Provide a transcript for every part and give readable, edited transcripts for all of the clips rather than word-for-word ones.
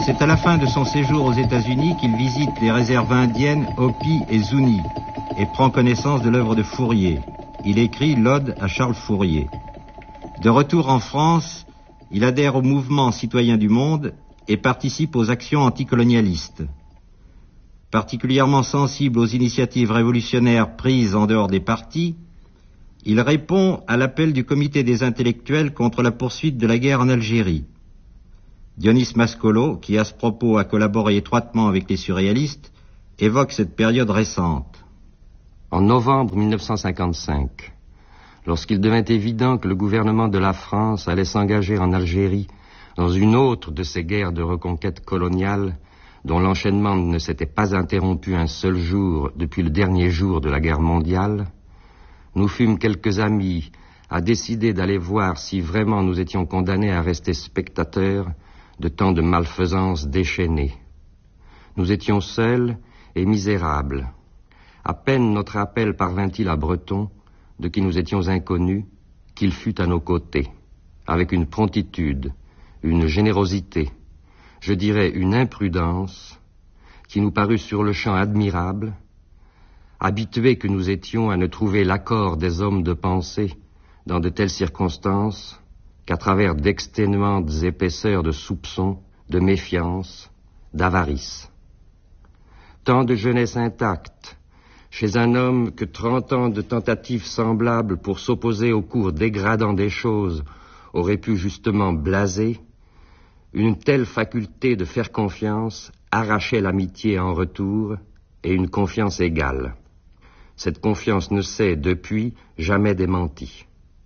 C'est à la fin de son séjour aux États-Unis qu'il visite les réserves indiennes Hopi et Zuni et prend connaissance de l'œuvre de Fourier. Il écrit l'Ode à Charles Fourier. De retour en France, il adhère au mouvement citoyen du monde et participe aux actions anticolonialistes. Particulièrement sensible aux initiatives révolutionnaires prises en dehors des partis, il répond à l'appel du comité des intellectuels contre la poursuite de la guerre en Algérie. Dionys Mascolo, qui à ce propos a collaboré étroitement avec les surréalistes, évoque cette période récente. En novembre 1955, lorsqu'il devint évident que le gouvernement de la France allait s'engager en Algérie dans une autre de ces guerres de reconquête coloniale dont l'enchaînement ne s'était pas interrompu un seul jour depuis le dernier jour de la guerre mondiale, nous fûmes quelques amis à décider d'aller voir si vraiment nous étions condamnés à rester spectateurs de tant de malfaisance déchaînée. Nous étions seuls et misérables. À peine notre appel parvint-il à Breton, de qui nous étions inconnus, qu'il fut à nos côtés, avec une promptitude, une générosité, je dirais une imprudence, qui nous parut sur le champ admirable, habitués que nous étions à ne trouver l'accord des hommes de pensée dans de telles circonstances qu'à travers d'exténuantes épaisseurs de soupçons, de méfiance, d'avarice. Tant de jeunesse intacte, chez un homme que 30 ans de tentatives semblables pour s'opposer au cours dégradant des choses auraient pu justement blaser, une telle faculté de faire confiance arrachait l'amitié en retour et une confiance égale. Cette confiance ne s'est, depuis, jamais démentie.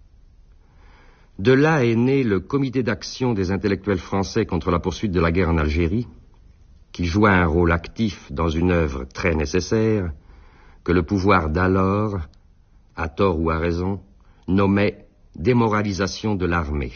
De là est né le comité d'action des intellectuels français contre la poursuite de la guerre en Algérie, qui joua un rôle actif dans une œuvre très nécessaire, que le pouvoir d'alors, à tort ou à raison, nommait démoralisation de l'armée.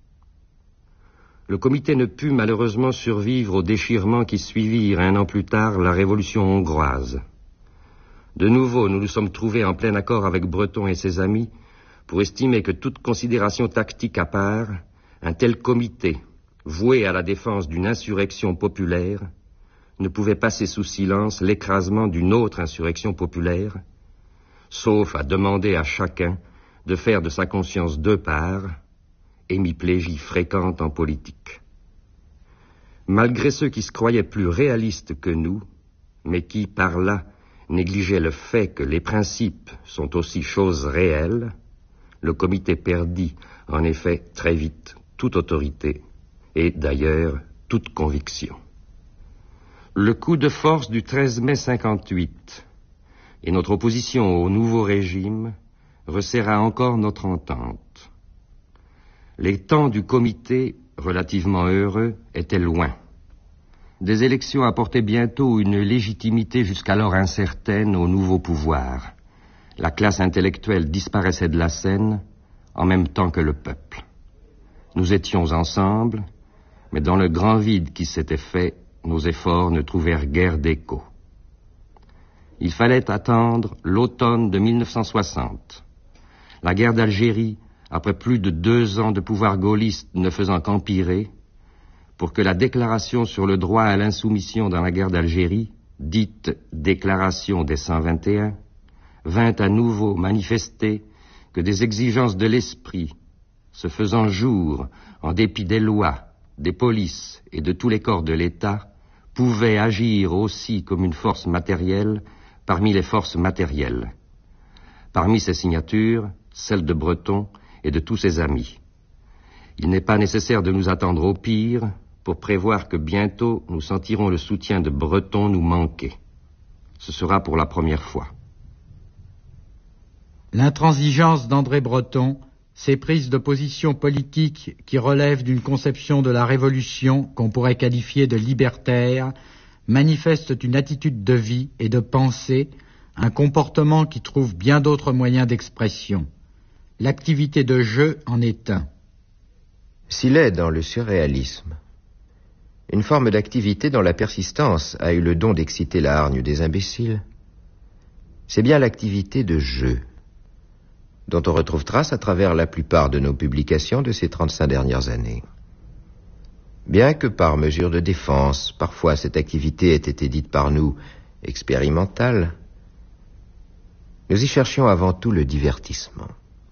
Le comité ne put malheureusement survivre aux déchirements qui suivirent un an plus tard la révolution hongroise. De nouveau, nous nous sommes trouvés en plein accord avec Breton et ses amis pour estimer que toute considération tactique à part, un tel comité, voué à la défense d'une insurrection populaire, ne pouvait passer sous silence l'écrasement d'une autre insurrection populaire, sauf à demander à chacun de faire de sa conscience deux parts, hémiplégie fréquente en politique. Malgré ceux qui se croyaient plus réalistes que nous, mais qui, par là, négligeaient le fait que les principes sont aussi choses réelles, le comité perdit, en effet, très vite, toute autorité et, d'ailleurs, toute conviction. Le coup de force du 13 mai 58 et notre opposition au nouveau régime resserra encore notre entente. Les temps du comité, relativement heureux, étaient loin. Des élections apportaient bientôt une légitimité jusqu'alors incertaine au nouveau pouvoir. La classe intellectuelle disparaissait de la scène en même temps que le peuple. Nous étions ensemble, mais dans le grand vide qui s'était fait, nos efforts ne trouvèrent guère d'écho. Il fallait attendre l'automne de 1960. La guerre d'Algérie, après plus de 2 ans de pouvoir gaulliste ne faisant qu'empirer, pour que la déclaration sur le droit à l'insoumission dans la guerre d'Algérie, dite Déclaration des 121, vint à nouveau manifester que des exigences de l'esprit, se faisant jour en dépit des lois, des polices et de tous les corps de l'État, pouvaient agir aussi comme une force matérielle parmi les forces matérielles. Parmi ces signatures, celle de Breton et de tous ses amis. Il n'est pas nécessaire de nous attendre au pire pour prévoir que bientôt nous sentirons le soutien de Breton nous manquer. Ce sera pour la première fois. L'intransigeance d'André Breton, ses prises de position politiques qui relèvent d'une conception de la révolution qu'on pourrait qualifier de libertaire, manifestent une attitude de vie et de pensée, un comportement qui trouve bien d'autres moyens d'expression. L'activité de jeu en est un. S'il est dans le surréalisme une forme d'activité dont la persistance a eu le don d'exciter la hargne des imbéciles, c'est bien l'activité de jeu, dont on retrouve trace à travers la plupart de nos publications de ces 35 dernières années. Bien que par mesure de défense, parfois cette activité ait été dite par nous expérimentale, nous y cherchions avant tout le divertissement.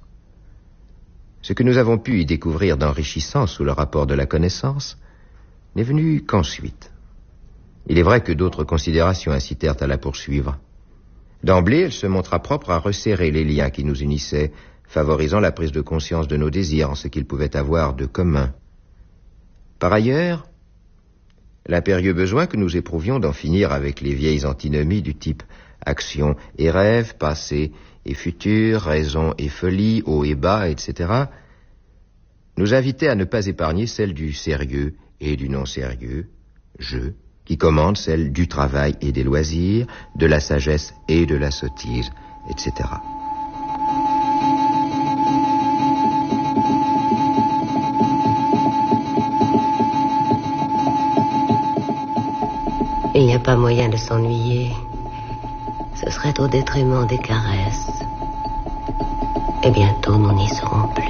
Ce que nous avons pu y découvrir d'enrichissant sous le rapport de la connaissance n'est venu qu'ensuite. Il est vrai que d'autres considérations incitèrent à la poursuivre. D'emblée, elle se montra propre à resserrer les liens qui nous unissaient, favorisant la prise de conscience de nos désirs en ce qu'ils pouvaient avoir de commun. Par ailleurs, l'impérieux besoin que nous éprouvions d'en finir avec les vieilles antinomies du type action et rêve, passé et futur, raison et folie, haut et bas, etc., nous invitait à ne pas épargner celle du sérieux et du non-sérieux, je, qui commande celle du travail et des loisirs, de la sagesse et de la sottise, etc. Il n'y a pas moyen de s'ennuyer. Ce serait au détriment des caresses. Et bientôt, nous n'y serons plus.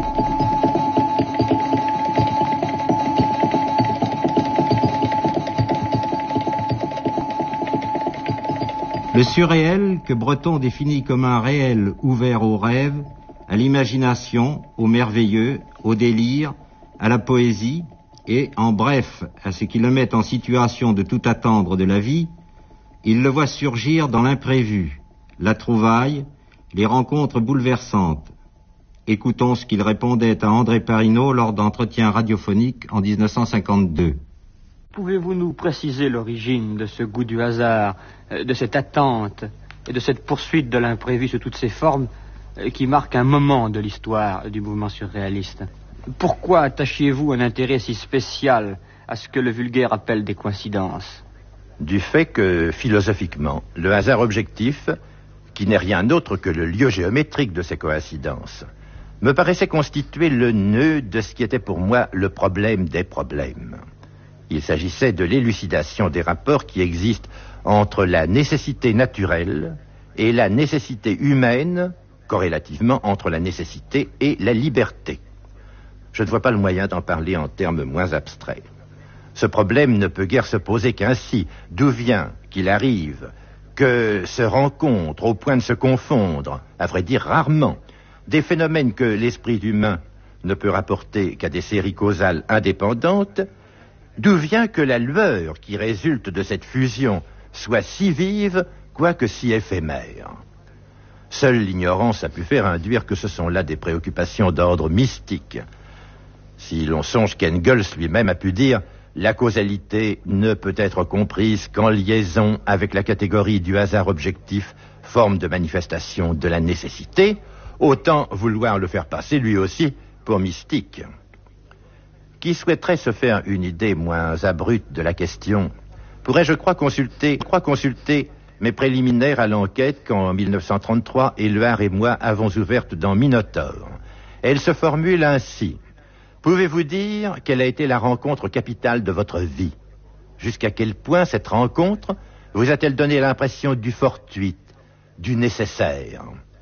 Le surréel, que Breton définit comme un réel ouvert au rêve, à l'imagination, au merveilleux, au délire, à la poésie, et, en bref, à ce qui le met en situation de tout attendre de la vie, il le voit surgir dans l'imprévu, la trouvaille, les rencontres bouleversantes. Écoutons ce qu'il répondait à André Parinaud lors d'entretiens radiophoniques en 1952. Pouvez-vous nous préciser l'origine de ce goût du hasard, de cette attente et de cette poursuite de l'imprévu sous toutes ses formes qui marquent un moment de l'histoire du mouvement surréaliste? Pourquoi attachiez-vous un intérêt si spécial à ce que le vulgaire appelle des coïncidences? Du fait que, philosophiquement, le hasard objectif, qui n'est rien d'autre que le lieu géométrique de ces coïncidences, me paraissait constituer le nœud de ce qui était pour moi le problème des problèmes. Il s'agissait de l'élucidation des rapports qui existent entre la nécessité naturelle et la nécessité humaine, corrélativement entre la nécessité et la liberté. Je ne vois pas le moyen d'en parler en termes moins abstraits. Ce problème ne peut guère se poser qu'ainsi. D'où vient qu'il arrive que se rencontrent au point de se confondre, à vrai dire rarement, des phénomènes que l'esprit humain ne peut rapporter qu'à des séries causales indépendantes? D'où vient que la lueur qui résulte de cette fusion soit si vive, quoique si éphémère? Seule l'ignorance a pu faire induire que ce sont là des préoccupations d'ordre mystique. Si l'on songe qu'Engels lui-même a pu dire « La causalité ne peut être comprise qu'en liaison avec la catégorie du hasard objectif, forme de manifestation de la nécessité », autant vouloir le faire passer lui aussi pour mystique. Qui souhaiterait se faire une idée moins abrupte de la question pourrait, je crois, consulter mes préliminaires à l'enquête qu'en 1933, Éluard et moi avons ouverte dans Minotaure. Elle se formule ainsi. Pouvez-vous dire quelle a été la rencontre capitale de votre vie? Jusqu'à quel point cette rencontre vous a-t-elle donné l'impression du fortuit, du nécessaire?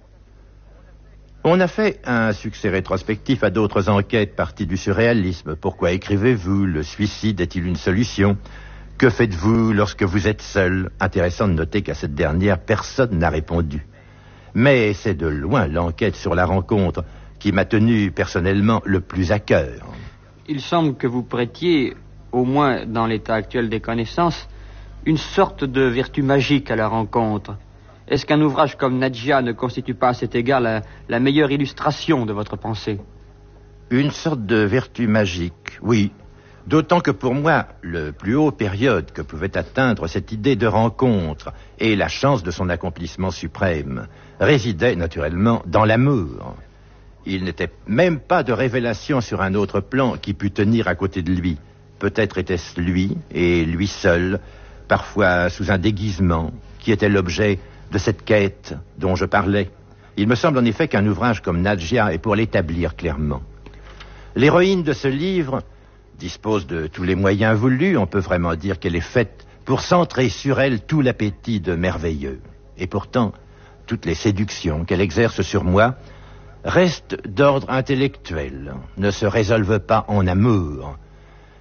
On a fait un succès rétrospectif à d'autres enquêtes parties du surréalisme. Pourquoi écrivez-vous? Le suicide est-il une solution? Que faites-vous lorsque vous êtes seul? Intéressant de noter qu'à cette dernière, personne n'a répondu. Mais c'est de loin l'enquête sur la rencontre qui m'a tenu personnellement le plus à cœur. Il semble que vous prêtiez, au moins dans l'état actuel des connaissances, une sorte de vertu magique à la rencontre. Est-ce qu'un ouvrage comme Nadja ne constitue pas à cet égard la meilleure illustration de votre pensée? Une sorte de vertu magique, oui. D'autant que pour moi, le plus haut période que pouvait atteindre cette idée de rencontre et la chance de son accomplissement suprême résidait naturellement dans l'amour. Il n'était même pas de révélation sur un autre plan qui pût tenir à côté de lui. Peut-être était-ce lui, et lui seul, parfois sous un déguisement, qui était l'objet de cette quête dont je parlais. Il me semble en effet qu'un ouvrage comme Nadja est pour l'établir clairement. L'héroïne de ce livre dispose de tous les moyens voulus. On peut vraiment dire qu'elle est faite pour centrer sur elle tout l'appétit de merveilleux. Et pourtant, toutes les séductions qu'elle exerce sur moi restent d'ordre intellectuel, ne se résolvent pas en amour.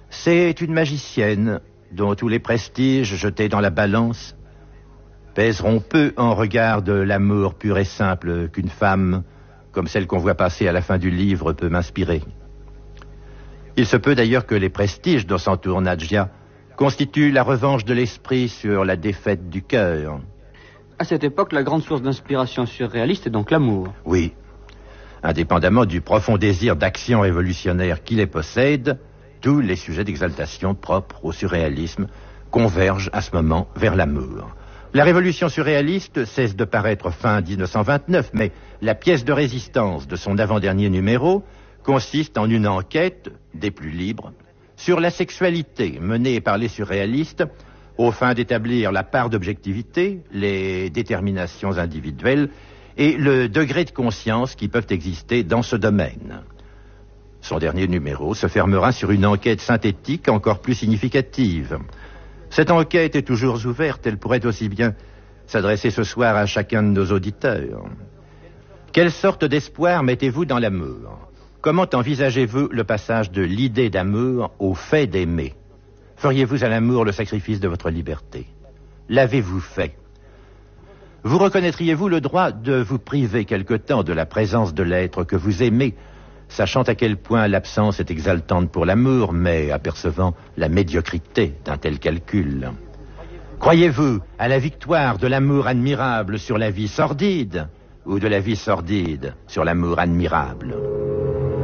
C'est une magicienne dont tous les prestiges jetés dans la balance pèseront peu en regard de l'amour pur et simple qu'une femme, comme celle qu'on voit passer à la fin du livre, peut m'inspirer. Il se peut d'ailleurs que les prestiges dont s'entoure Nadja constituent la revanche de l'esprit sur la défaite du cœur. À cette époque, la grande source d'inspiration surréaliste est donc l'amour. Oui. Indépendamment du profond désir d'action révolutionnaire qui les possède, tous les sujets d'exaltation propres au surréalisme convergent à ce moment vers l'amour. La révolution surréaliste cesse de paraître fin 1929, mais la pièce de résistance de son avant-dernier numéro consiste en une enquête, des plus libres, sur la sexualité menée par les surréalistes aux fins d'établir la part d'objectivité, les déterminations individuelles et le degré de conscience qui peuvent exister dans ce domaine. Son dernier numéro se fermera sur une enquête synthétique encore plus significative. Cette enquête est toujours ouverte, elle pourrait aussi bien s'adresser ce soir à chacun de nos auditeurs. Quelle sorte d'espoir mettez-vous dans l'amour? Comment envisagez-vous le passage de l'idée d'amour au fait d'aimer? Feriez-vous à l'amour le sacrifice de votre liberté? L'avez-vous fait? Vous reconnaîtriez-vous le droit de vous priver quelque temps de la présence de l'être que vous aimez, sachant à quel point l'absence est exaltante pour l'amour, mais apercevant la médiocrité d'un tel calcul? Croyez-vous à la victoire de l'amour admirable sur la vie sordide, ou de la vie sordide sur l'amour admirable?